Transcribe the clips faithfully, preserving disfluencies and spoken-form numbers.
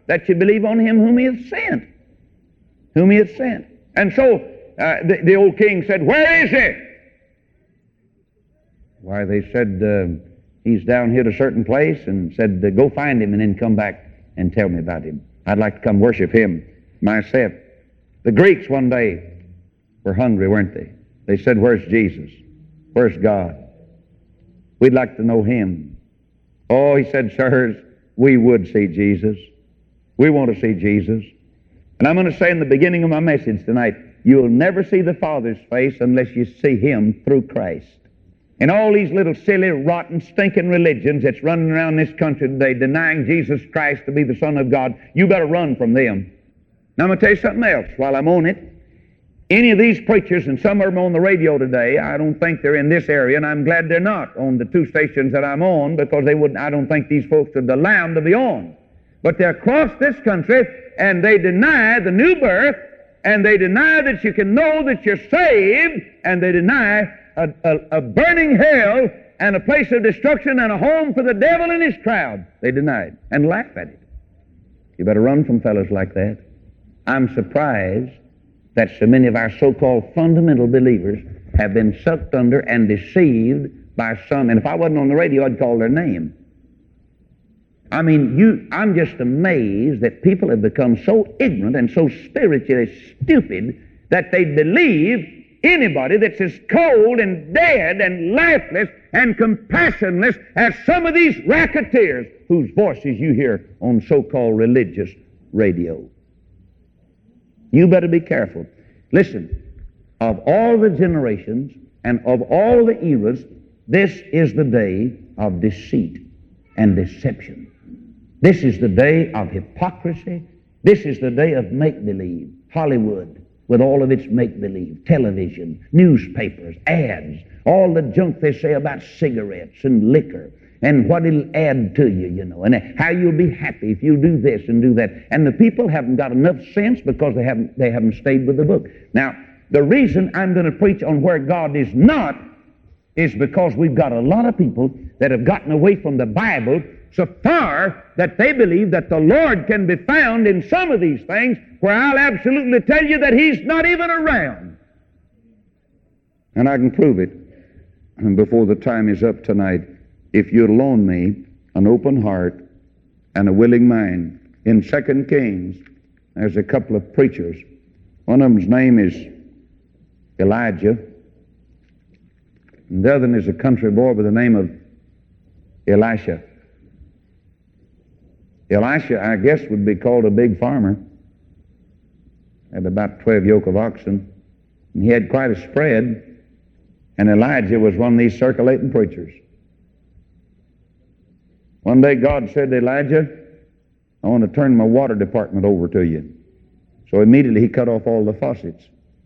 that you believe on him whom he hath sent. Whom he hath sent. And so uh, the, the old king said, where is he? Why, they said, uh, he's down here at a certain place, and said, uh, go find him and then come back and tell me about him. I'd like to come worship him myself. The Greeks one day were hungry, weren't they? They said, where's Jesus? Where's God? We'd like to know him. Oh, he said, sirs, we would see Jesus. We want to see Jesus. And I'm going to say in the beginning of my message tonight, you'll never see the Father's face unless you see him through Christ. And all these little silly, rotten, stinking religions that's running around this country today denying Jesus Christ to be the Son of God, you better run from them. Now I'm going to tell you something else while I'm on it. Any of these preachers, and some of them on the radio today, I don't think they're in this area, and I'm glad they're not on the two stations that I'm on, because they wouldn't, I don't think these folks would allow them to be on. But they're across this country, and they deny the new birth, and they deny that you can know that you're saved, and they deny A, a, a burning hell and a place of destruction and a home for the devil and his crowd. They deny it and laugh at it. You better run from fellows like that. I'm surprised that so many of our so-called fundamental believers have been sucked under and deceived by some, and if I wasn't on the radio, I'd call their name. I mean, you, I'm just amazed that people have become so ignorant and so spiritually stupid that they believe anybody that's as cold and dead and lifeless and compassionless as some of these racketeers whose voices you hear on so-called religious radio. You better be careful. Listen, of all the generations and of all the eras, this is the day of deceit and deception. This is the day of hypocrisy. This is the day of make-believe. Hollywood, with all of its make-believe, television, newspapers, ads, all the junk they say about cigarettes and liquor, and what it'll add to you, you know, and how you'll be happy if you do this and do that. And the people haven't got enough sense because they haven't, they haven't stayed with the book. Now, the reason I'm going to preach on where God is not is because we've got a lot of people that have gotten away from the Bible so far that they believe that the Lord can be found in some of these things where I'll absolutely tell you that He's not even around. And I can prove it. And before the time is up tonight, if you'll loan me an open heart and a willing mind. In Second Kings, there's a couple of preachers. One of them's name is Elijah, and the other one is a country boy by the name of Elisha. Elisha, I guess, would be called a big farmer. Had about twelve yoke of oxen, and he had quite a spread. And Elijah was one of these circulating preachers. One day God said to Elijah, I want to turn my water department over to you. So immediately he cut off all the faucets.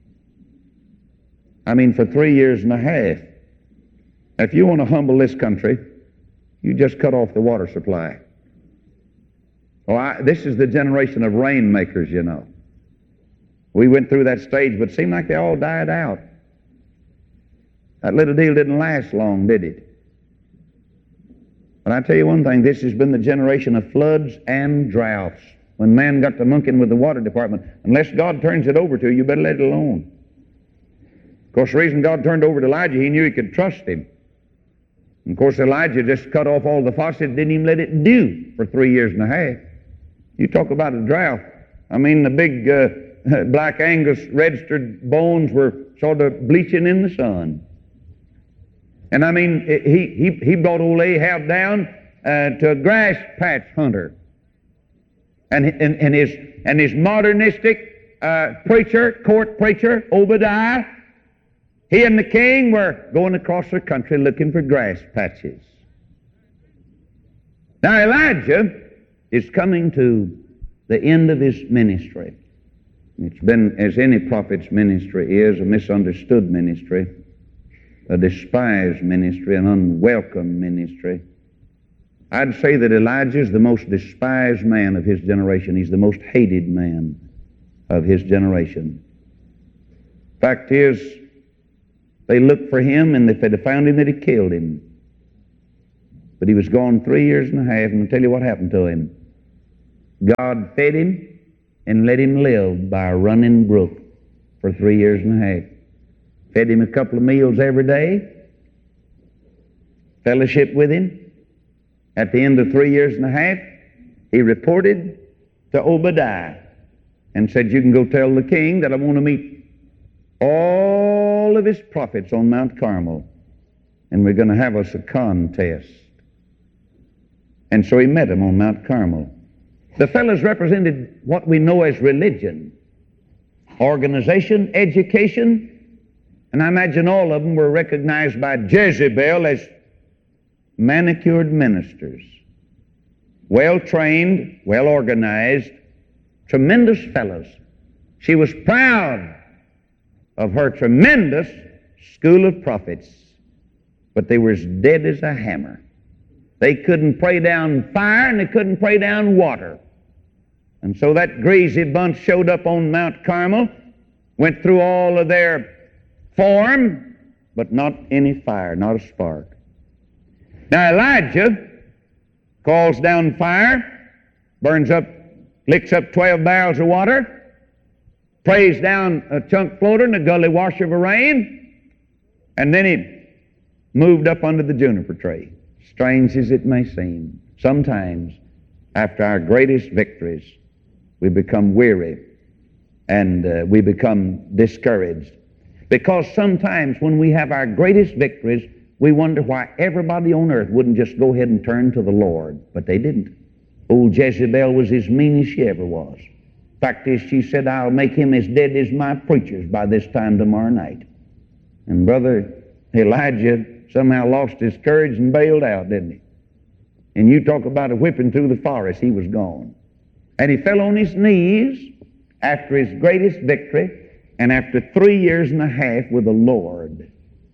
I mean, for three years and a half. If you want to humble this country, you just cut off the water supply. Oh, I, this is the generation of rainmakers, you know. We went through that stage, but it seemed like they all died out. That little deal didn't last long, did it? But I tell you one thing, this has been the generation of floods and droughts. When man got to monkeying with the water department, unless God turns it over to you, you better let it alone. Of course, the reason God turned over to Elijah, he knew he could trust him. And of course, Elijah just cut off all the faucets, didn't even let it do for three years and a half. You talk about a drought. I mean, the big uh, black Angus registered bones were sort of bleaching in the sun. And I mean, he, he, he brought old Ahab down uh, to a grass patch hunter. And, and, and, his, and his modernistic uh, preacher, court preacher, Obadiah, he and the king were going across the country looking for grass patches. Now Elijah is coming to the end of his ministry. It's been, as any prophet's ministry is, a misunderstood ministry, a despised ministry, an unwelcome ministry. I'd say that Elijah is the most despised man of his generation. He's the most hated man of his generation. Fact is, they looked for him, and if they'd have found him, they'd have killed him. But he was gone three years and a half, and I'll tell you what happened to him. God fed him and let him live by a running brook for three years and a half. Fed him a couple of meals every day, fellowship with him. At the end of three years and a half, he reported to Obadiah and said, you can go tell the king that I want to meet all of his prophets on Mount Carmel, and we're going to have us a contest. And so he met him on Mount Carmel. The fellows represented what we know as religion, organization, education, and I imagine all of them were recognized by Jezebel as manicured ministers, well-trained, well-organized, tremendous fellows. She was proud of her tremendous school of prophets, but they were as dead as a hammer. They couldn't pray down fire and they couldn't pray down water. And so that greasy bunch showed up on Mount Carmel, went through all of their form, but not any fire, not a spark. Now Elijah calls down fire, burns up, licks up twelve barrels of water, prays down a chunk floater in a gully washer of a rain, and then he moved up under the juniper tree. Strange as it may seem, sometimes after our greatest victories, we become weary and uh, we become discouraged. Because sometimes when we have our greatest victories, we wonder why everybody on earth wouldn't just go ahead and turn to the Lord. But they didn't. Old Jezebel was as mean as she ever was. Fact is, she said, I'll make him as dead as my preachers by this time tomorrow night. And Brother Elijah somehow lost his courage and bailed out, didn't he? And you talk about a whipping through the forest, he was gone. And he fell on his knees after his greatest victory and after three years and a half with the Lord.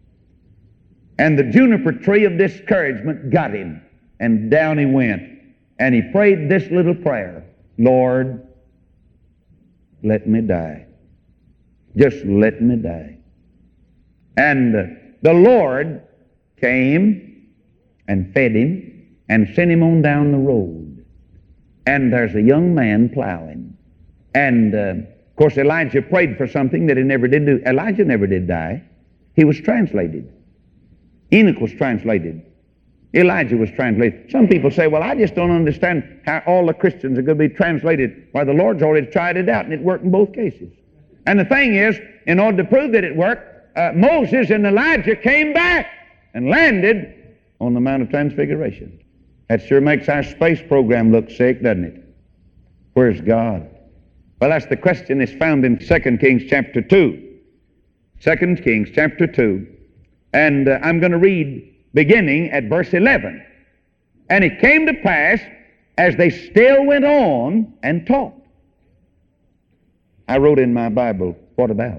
And the juniper tree of discouragement got him, and down he went. And he prayed this little prayer, Lord, let me die. Just let me die. And uh, the Lord came and fed him and sent him on down the road. And there's a young man plowing. And, uh, of course, Elijah prayed for something that he never did do. Elijah never did die. He was translated. Enoch was translated. Elijah was translated. Some people say, well, I just don't understand how all the Christians are going to be translated. Why, the Lord's already tried it out, and it worked in both cases. And the thing is, in order to prove that it worked, uh, Moses and Elijah came back and landed on the Mount of Transfiguration. That sure makes our space program look sick, doesn't it? Where's God? Well, that's the question that's found in Second Kings chapter two. Second Kings chapter two. And uh, I'm going to read beginning at verse eleven. And it came to pass, as they still went on and taught. I wrote in my Bible, what about?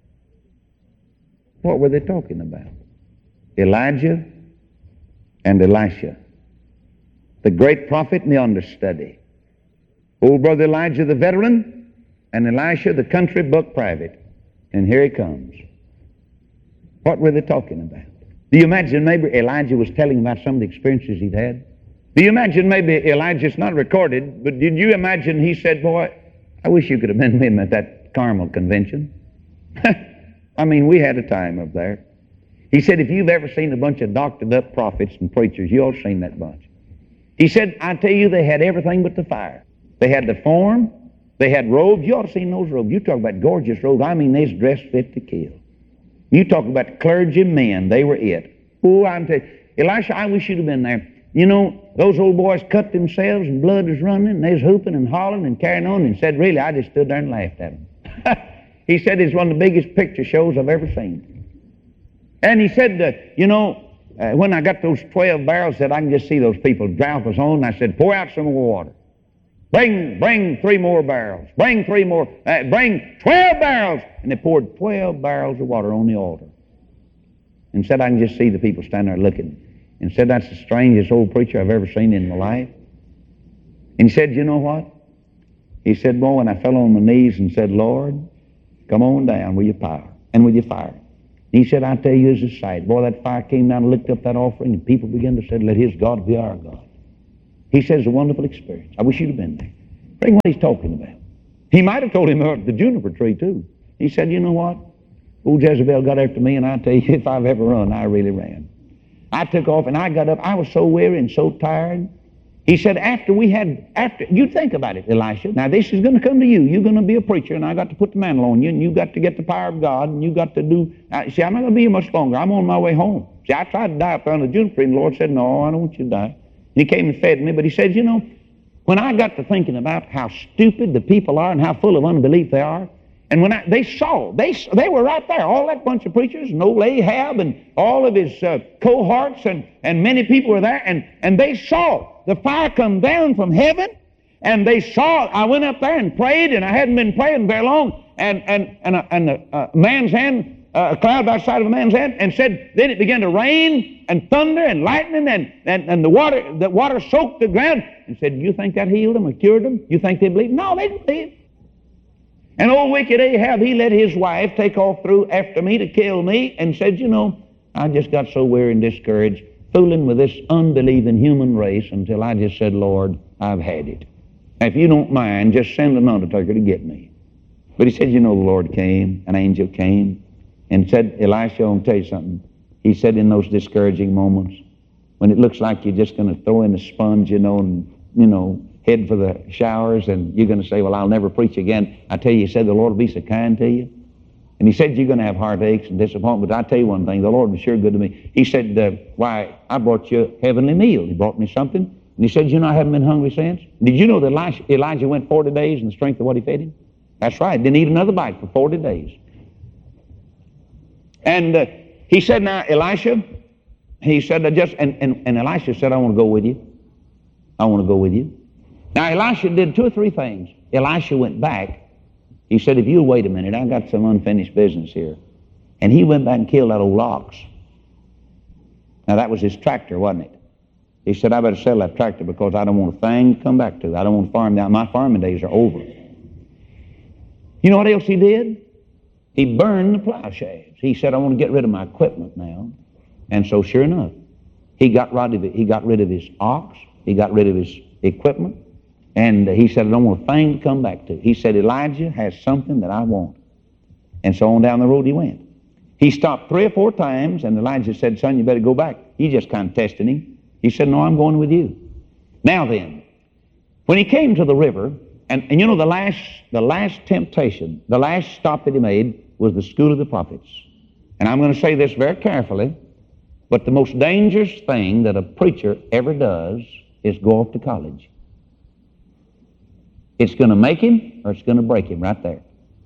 What were they talking about? Elijah and Elisha, the great prophet and the understudy. Old brother Elijah the veteran, and Elisha the country book private. And here he comes. What were they talking about? Do you imagine maybe Elijah was telling about some of the experiences he'd had? Do you imagine maybe Elijah, it's not recorded, but did you imagine he said, boy, I wish you could have been with him at that Carmel convention. I mean, we had a time up there. He said, if you've ever seen a bunch of doctored up prophets and preachers, you all seen that bunch. He said, I tell you, they had everything but the fire. They had the form, they had robes. You ought to seen those robes. You talk about gorgeous robes. I mean, they's dressed fit to kill. You talk about clergy men, they were it. Oh, I'm telling you, Elisha, I wish you'd have been there. You know, those old boys cut themselves and blood was running and they was hooping and hollering and carrying on, and said, really, I just stood there and laughed at them. He said it's one of the biggest picture shows I've ever seen. And he said, uh, you know, uh, when I got those twelve barrels, said I can just see those people. Drought was on, and I said, pour out some more water. Bring, bring three more barrels. Bring three more. Uh, bring twelve barrels. And they poured twelve barrels of water on the altar. And said, I can just see the people standing there looking. And said, that's the strangest old preacher I've ever seen in my life. And he said, you know what? He said, boy, when I fell on my knees and said, Lord, come on down with your power and with your fire. And he said, I tell you, it's a sight. Boy, that fire came down and licked up that offering, and people began to say, let his God be our God. He said, it's a wonderful experience. I wish you'd have been there. Think what he's talking about. He might have told him about the juniper tree too. He said, you know what? Old Jezebel got after me, and I tell you, if I've ever run, I really ran. I took off, and I got up. I was so weary and so tired. He said, after we had, after, you think about it, Elisha. Now, this is going to come to you. You're going to be a preacher, and I got to put the mantle on you, and you got to get the power of God, and you got to do, uh, see, I'm not going to be here much longer. I'm on my way home. See, I tried to die up there on the juniper tree, and the Lord said, no, I don't want you to die. And he came and fed me, but he said, you know, when I got to thinking about how stupid the people are and how full of unbelief they are, and when I, they saw, they they were right there, all that bunch of preachers, and old Ahab and all of his uh, cohorts, and, and many people were there, and, and they saw the fire come down from heaven, and they saw, I went up there and prayed, and I hadn't been praying very long, and, and, and, a, and a, a man's hand, uh, a cloud by the side of a man's hand, and said, then it began to rain, and thunder, and lightning, and, and, and the water the water soaked the ground, and said, you think that healed them or cured them? You think they believed? No, they didn't believe. And old wicked Ahab, he let his wife take off through after me to kill me, and said, you know, I just got so weary and discouraged, fooling with this unbelieving human race, until I just said, Lord, I've had it. Now, if you don't mind, just send an undertaker to get me. But he said, you know, the Lord came, an angel came, and said, Elisha, I'll tell you something. He said, in those discouraging moments, when it looks like you're just going to throw in a sponge, you know, and, you know, head for the showers, and you're going to say, well, I'll never preach again. I tell you, he said, the Lord will be so kind to you. And he said, you're going to have heartaches and disappointment, but I tell you one thing, the Lord was sure good to me. He said, uh, why, I brought you a heavenly meal. He brought me something. And he said, you know, I haven't been hungry since. Did you know that Elijah, Elijah went forty days in the strength of what he fed him? That's right. Didn't eat another bite for forty days. And uh, he said, now, Elisha, he said, I just, and, and, and Elisha said, I want to go with you. I want to go with you. Now, Elisha did two or three things. Elisha went back. He said, if you'll wait a minute, I got some unfinished business here. And he went back and killed that old ox. Now, that was his tractor, wasn't it? He said, I better sell that tractor because I don't want a thing to come back to. I don't want to farm down. My farming days are over. You know what else he did? He burned the plowshares. He said, I want to get rid of my equipment now. And so, sure enough, he got rid of it. He got rid of his ox. He got rid of his equipment. And he said, I don't want a thing to come back to. He said, Elijah has something that I want. And so on down the road he went. He stopped three or four times, and Elijah said, son, you better go back. He just kind of tested him. He said, no, I'm going with you. Now then, when he came to the river, and, and you know the last, the last temptation, the last stop that he made was the school of the prophets. And I'm going to say this very carefully, but the most dangerous thing that a preacher ever does is go off to college. It's going to make him or it's going to break him right there.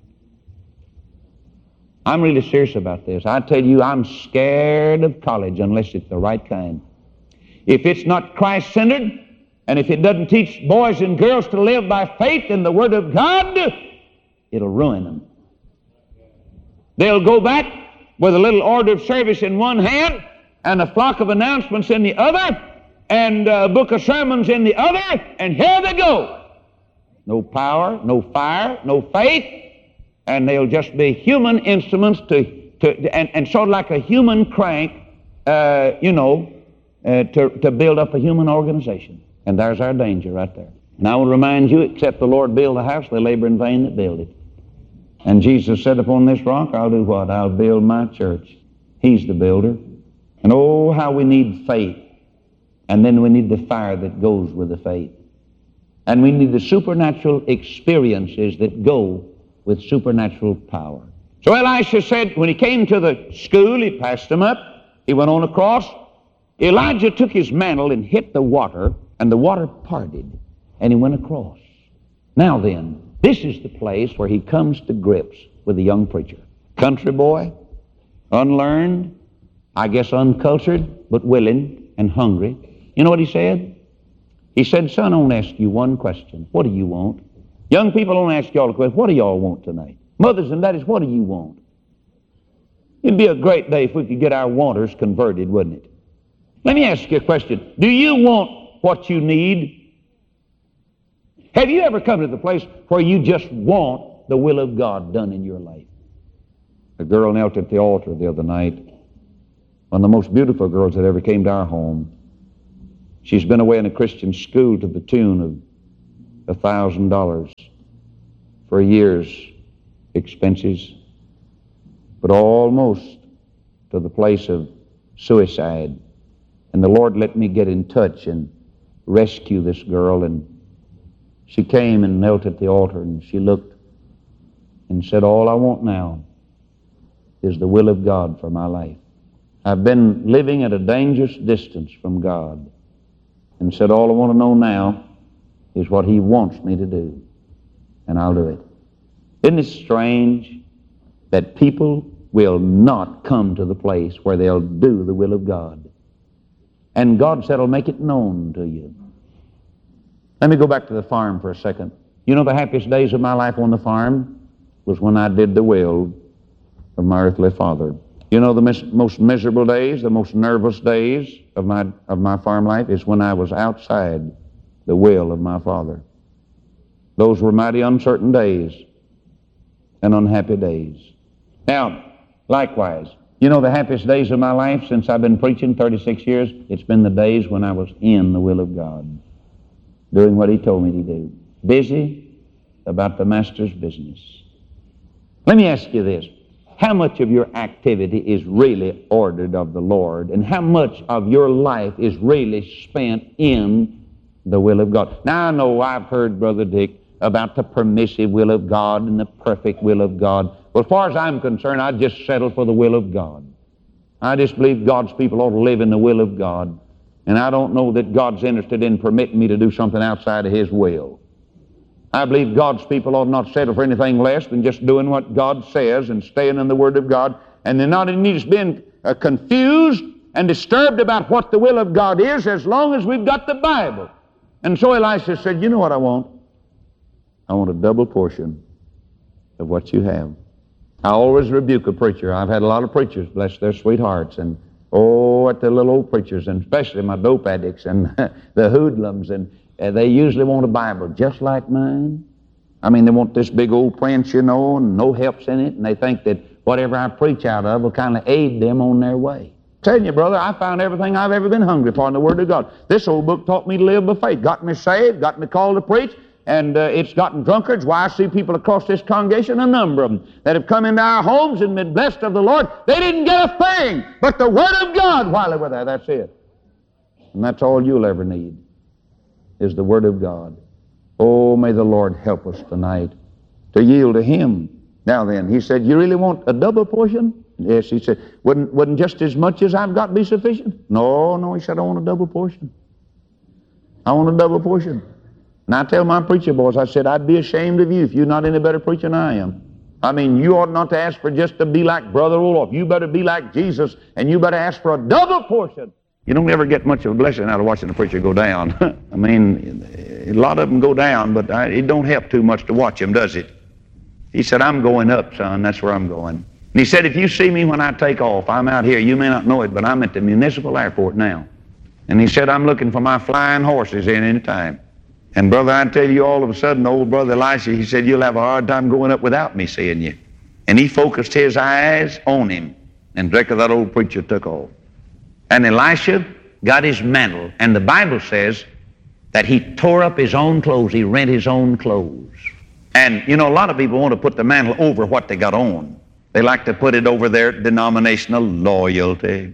I'm really serious about this. I tell you, I'm scared of college unless it's the right kind. If it's not Christ-centered, and if it doesn't teach boys and girls to live by faith in the Word of God, it'll ruin them. They'll go back with a little order of service in one hand and a flock of announcements in the other and a book of sermons in the other, and here they go. No power, no fire, no faith, and they'll just be human instruments to, to and, and sort of like a human crank, uh, you know, uh, to, to build up a human organization. And there's our danger right there. And I will remind you, except the Lord build a house, they labor in vain that build it. And Jesus said, upon this rock, I'll do what? I'll build my church. He's the builder. And oh, how we need faith. And then we need the fire that goes with the faith. And we need the supernatural experiences that go with supernatural power. So Elisha said, when he came to the school, he passed him up. He went on across. Elijah took his mantle and hit the water, and the water parted, and he went across. Now then, this is the place where he comes to grips with the young preacher. Country boy, unlearned, I guess uncultured, but willing and hungry. You know what he said? He said, son, I want to ask you one question. What do you want? Young people, I want to ask you all a question. What do you all want tonight? Mothers and daddies, what do you want? It'd be a great day if we could get our wanters converted, wouldn't it? Let me ask you a question. Do you want what you need? Have you ever come to the place where you just want the will of God done in your life? A girl knelt at the altar the other night. One of the most beautiful girls that ever came to our home. She's been away in a Christian school to the tune of a thousand dollars for a year's expenses, but almost to the place of suicide. And the Lord let me get in touch and rescue this girl, and she came and knelt at the altar, and she looked and said, all I want now is the will of God for my life. I've been living at a dangerous distance from God, and said, all I want to know now is what He wants me to do, and I'll do it. Isn't it strange that people will not come to the place where they'll do the will of God? And God said, I'll make it known to you. Let me go back to the farm for a second. You know, the happiest days of my life on the farm was when I did the will of my earthly father. You know, the mis- most miserable days, the most nervous days of my, of my farm life is when I was outside the will of my father. Those were mighty uncertain days and unhappy days. Now, likewise, you know, the happiest days of my life since I've been preaching thirty-six years, it's been the days when I was in the will of God, doing what He told me to do, busy about the Master's business. Let me ask you this. How much of your activity is really ordered of the Lord, and how much of your life is really spent in the will of God? Now, I know I've heard, Brother Dick, about the permissive will of God and the perfect will of God. Well, as far as I'm concerned, I just settle for the will of God. I just believe God's people ought to live in the will of God, and I don't know that God's interested in permitting me to do something outside of His will. I believe God's people ought not settle for anything less than just doing what God says and staying in the Word of God, and they're not in need of being uh, confused and disturbed about what the will of God is as long as we've got the Bible. And so Elisha said, you know what I want? I want a double portion of what you have. I always rebuke a preacher. I've had a lot of preachers, bless their sweethearts, and oh, at the little old preachers, and especially my dope addicts and the hoodlums, and uh, they usually want a Bible just like mine. I mean, they want this big old print, you know, and no helps in it, and they think that whatever I preach out of will kind of aid them on their way. I'm telling you, brother, I found everything I've ever been hungry for in the Word of God. This old book taught me to live by faith, got me saved, got me called to preach, and uh, it's gotten drunkards. Why, I see people across this congregation, a number of them, that have come into our homes and been blessed of the Lord. They didn't get a thing but the Word of God while they were there. That's it. And that's all you'll ever need, is the Word of God. Oh, may the Lord help us tonight to yield to Him. Now then, he said, you really want a double portion? Yes, he said, wouldn't, wouldn't just as much as I've got be sufficient? No, no, he said, I want a double portion. I want a double portion. And I tell my preacher boys, I said, I'd be ashamed of you if you're not any better preacher than I am. I mean, you ought not to ask for just to be like Brother Olaf. You better be like Jesus, and you better ask for a double portion. You don't ever get much of a blessing out of watching the preacher go down. I mean, a lot of them go down, but I, it don't help too much to watch him, does it? He said, I'm going up, son. That's where I'm going. And he said, if you see me when I take off, I'm out here. You may not know it, but I'm at the municipal airport now. And he said, I'm looking for my flying horses in any time. And brother, I tell you, all of a sudden, old brother Elisha, he said, you'll have a hard time going up without me seeing you. And he focused his eyes on him, and directly that old preacher took off. And Elisha got his mantle, and the Bible says that he tore up his own clothes. He rent his own clothes. And, you know, a lot of people want to put the mantle over what they got on. They like to put it over their denominational loyalty,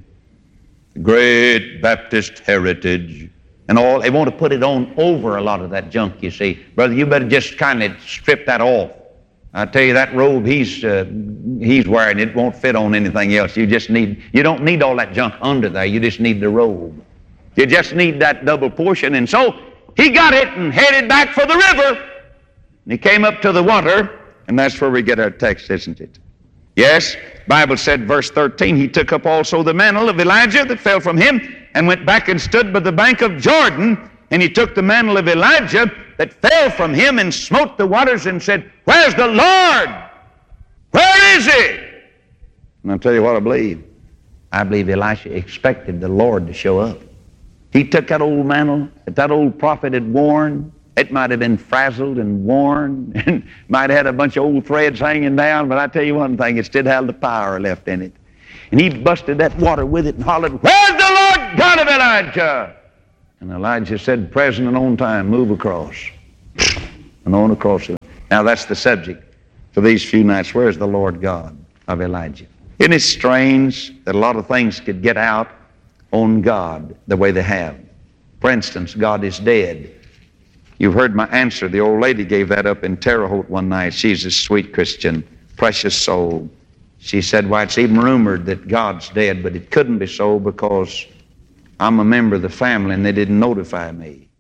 great Baptist heritage, and all. They want to put it on over a lot of that junk, you see. Brother, you better just kind of strip that off. I tell you, that robe he's uh, he's wearing, it won't fit on anything else. You just need, you don't need all that junk under there. You just need the robe. You just need that double portion. And so he got it and headed back for the river. And he came up to the water, and that's where we get our text, isn't it? Yes, Bible said, verse thirteen, he took up also the mantle of Elijah that fell from him, and went back and stood by the bank of Jordan, and he took the mantle of Elijah that fell from him and smote the waters and said, where's the Lord? Where is he? And I'll tell you what I believe. I believe Elisha expected the Lord to show up. He took that old mantle that that old prophet had worn. It might have been frazzled and worn, and might have had a bunch of old threads hanging down, but I tell you one thing, it still had the power left in it. And he busted that water with it and hollered, where's the Lord God of Elijah? And Elijah said, present and on time, move across. and on across it. Now that's the subject for these few nights. Where is the Lord God of Elijah? Isn't it strange that a lot of things could get out on God the way they have? For instance, God is dead. You've heard my answer. The old lady gave that up in Terre Haute one night. She's a sweet Christian, precious soul. She said, why, it's even rumored that God's dead, but it couldn't be so because I'm a member of the family and they didn't notify me.